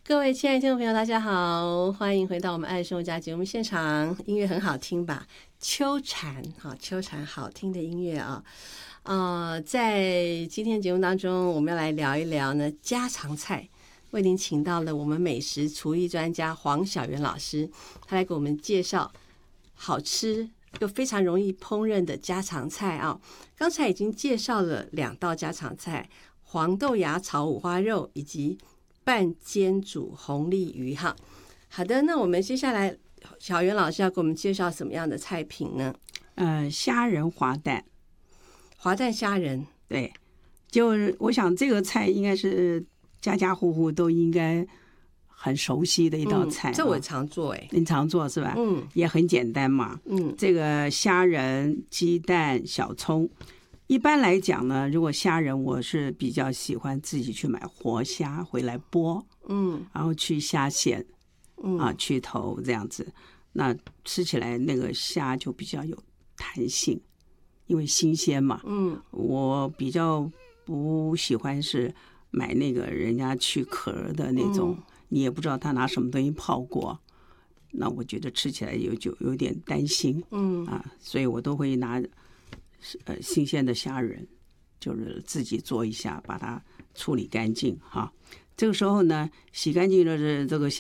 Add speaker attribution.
Speaker 1: 各位亲爱的听众朋友，大家好，欢迎回到我们爱生活家节目现场。音乐很好听吧？秋蝉，秋蝉好听的音乐啊。在今天节目当中，我们要来聊一聊呢家常菜。为您请到了我们美食厨艺专家黄小媛老师，他来给我们介绍好吃又非常容易烹饪的家常菜啊。刚才已经介绍了2道家常菜：黄豆芽炒五花肉以及半煎煮红鲤鱼哈。好的，那我们接下来小袁老师要给我们介绍什么样的菜品呢？
Speaker 2: 虾仁滑蛋，
Speaker 1: 滑蛋虾仁，
Speaker 2: 对，就是我想这个菜应该是家家户户都应该很熟悉的一道菜，
Speaker 1: 这我常做
Speaker 2: 你常做是吧？也很简单嘛。这个虾仁、鸡蛋、小葱。一般来讲呢，如果虾仁我是比较喜欢自己去买活虾回来剥，然后去虾线，去头这样子，那吃起来那个虾就比较有弹性，因为新鲜嘛。我比较不喜欢是买那个人家去壳的那种，你也不知道他拿什么东西泡过，那我觉得吃起来就有点担心，所以我都会拿新鲜的虾仁，就是自己做一下，把它处理干净哈。这个时候呢，洗干净了这个